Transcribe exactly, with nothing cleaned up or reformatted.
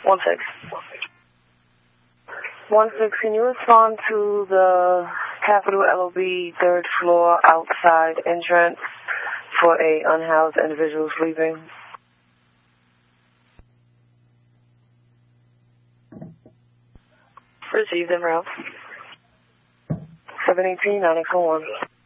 One six. One six, can you respond to the Capital L O B third floor outside entrance for a unhoused individual sleeping? Received, en route. seven eighteen, nine eight four one.